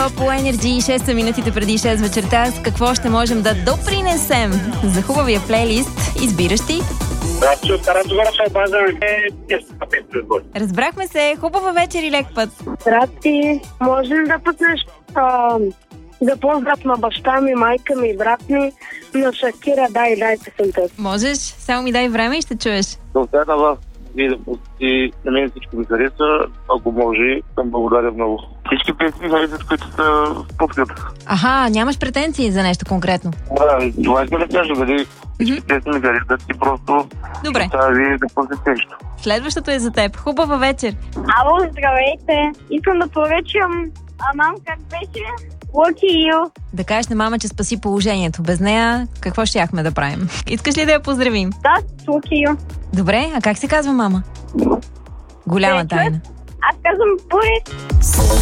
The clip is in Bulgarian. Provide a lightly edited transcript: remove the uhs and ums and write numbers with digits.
по Energy, 6 са минутите преди 6 вечерта. С какво ще можем да допринесем за хубавия плейлист? Избираш ти? Разбрахме се. Хубава вечер и лек път. Здрасти. Може ли да пътнеш да поздрав на баща ми, майка ми и брат ми, на Шакира, дай песента. Можеш. Само ми дай време и ще чуеш. Съответно вас и да пусти, на мен всичко ми хареса, ако може, съм благодаря много. Всички песни харесат, които са пускат. Аха, нямаш претенции за нещо конкретно? Да, това искам да кажа, дали всички песни ми харесат и просто добре. трябва ви да пуснете нещо. Следващото е за теб. Хубава вечер. Ало, здравейте. Искам да поръчам, мам, как беше? Lucky you. Да кажеш на мама, че спаси положението. Без нея какво щяхме да правим? Искаш ли да я поздравим? Да, Lucky you. Добре, а как се казва мама? Голяма тайна. Аз казвам Борис.